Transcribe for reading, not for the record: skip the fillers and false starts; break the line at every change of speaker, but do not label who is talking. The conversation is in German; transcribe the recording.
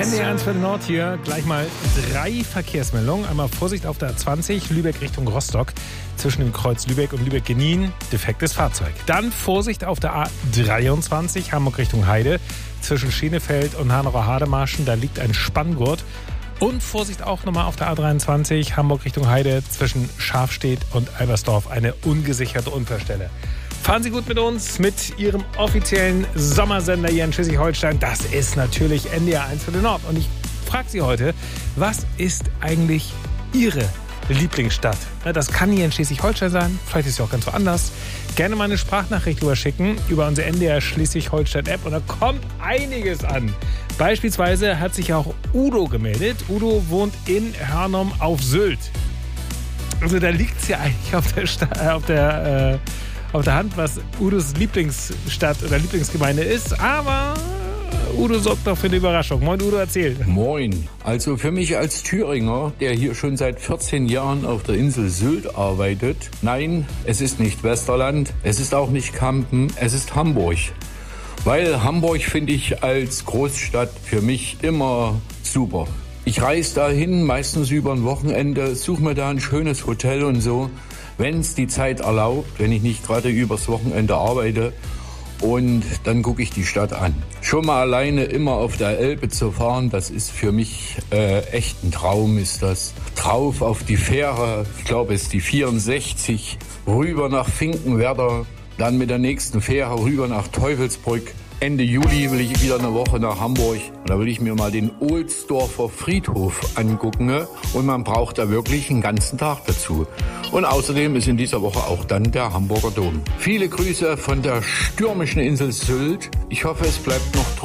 NDR 1 für den Nord hier. Gleich mal 3 Verkehrsmeldungen. Einmal Vorsicht auf der A20, Lübeck Richtung Rostock. Zwischen dem Kreuz Lübeck und Lübeck-Genin, defektes Fahrzeug. Dann Vorsicht auf der A23, Hamburg Richtung Heide. Zwischen Schenefeld und Hanauer-Hademarschen, da liegt ein Spanngurt. Und Vorsicht auch nochmal auf der A23, Hamburg Richtung Heide. Zwischen Schafstedt und Albersdorf, eine ungesicherte Unfallstelle. Fahren Sie gut mit uns, mit Ihrem offiziellen Sommersender hier in Schleswig-Holstein. Das ist natürlich NDR 1 für den Nord. Und ich frage Sie heute, was ist eigentlich Ihre Lieblingsstadt? Das kann hier in Schleswig-Holstein sein, vielleicht ist sie auch ganz woanders. Gerne mal eine Sprachnachricht rüberschicken über unsere NDR Schleswig-Holstein-App und da kommt einiges an. Beispielsweise hat sich auch Udo gemeldet. Udo wohnt in Hörnum auf Sylt. Also da liegt es ja eigentlich auf der Hand, was Udos Lieblingsstadt oder Lieblingsgemeinde ist, aber Udo sorgt noch für eine Überraschung. Moin Udo, erzähl.
Moin. Also für mich als Thüringer, der hier schon seit 14 Jahren auf der Insel Sylt arbeitet, nein, es ist nicht Westerland, es ist auch nicht Kampen, es ist Hamburg. Weil Hamburg finde ich als Großstadt für mich immer super. Ich reise dahin, meistens über ein Wochenende, suche mir da ein schönes Hotel und so, wenn es die Zeit erlaubt, wenn ich nicht gerade übers Wochenende arbeite. Und dann gucke ich die Stadt an. Schon mal alleine immer auf der Elbe zu fahren, das ist für mich echt ein Traum, ist das. Drauf auf die Fähre, ich glaube es ist die 64, rüber nach Finkenwerder, dann mit der nächsten Fähre rüber nach Teufelsbrück. Ende Juli will ich wieder eine Woche nach Hamburg und da will ich mir mal den Ohlsdorfer Friedhof angucken, ne? Und man braucht da wirklich einen ganzen Tag dazu. Und außerdem ist in dieser Woche auch dann der Hamburger Dom. Viele Grüße von der stürmischen Insel Sylt. Ich hoffe, es bleibt noch trocken.